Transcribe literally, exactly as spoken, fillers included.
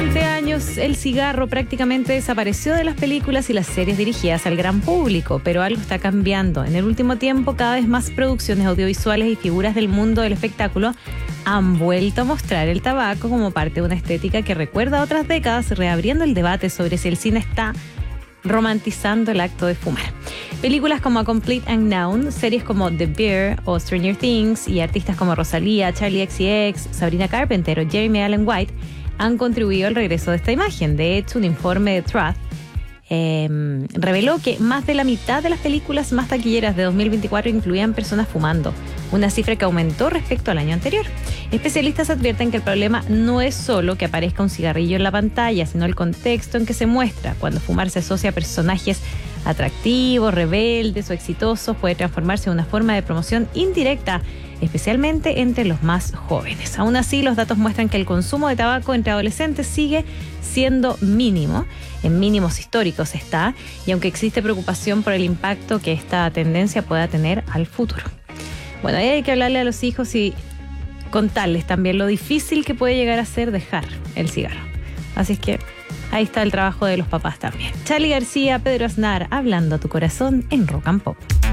Durante años, el cigarro prácticamente desapareció de las películas y las series dirigidas al gran público, pero algo está cambiando. En el último tiempo, cada vez más producciones audiovisuales y figuras del mundo del espectáculo han vuelto a mostrar el tabaco como parte de una estética que recuerda a otras décadas, reabriendo el debate sobre si el cine está romantizando el acto de fumar. Películas como A Complete Unknown, series como The Bear o Stranger Things y artistas como Rosalía, Charli X C X, Sabrina Carpenter o Jeremy Allen White han contribuido al regreso de esta imagen. De hecho, un informe de Truth eh, reveló que más de la mitad de las películas más taquilleras de dos mil veinticuatro incluían personas fumando, una cifra que aumentó respecto al año anterior. Especialistas advierten que el problema no es solo que aparezca un cigarrillo en la pantalla, sino el contexto en que se muestra. Cuando fumar se asocia a personajes atractivos, rebeldes o exitosos, puede transformarse en una forma de promoción indirecta, especialmente entre los más jóvenes. Aún así, los datos muestran que el consumo de tabaco entre adolescentes sigue siendo mínimo, en mínimos históricos está, y aunque existe preocupación por el impacto que esta tendencia pueda tener al futuro. Bueno, ahí hay que hablarle a los hijos y contarles también lo difícil que puede llegar a ser dejar el cigarro. Así es que ahí está el trabajo de los papás también. Charly García, Pedro Aznar, hablando a tu corazón en Rock and Pop.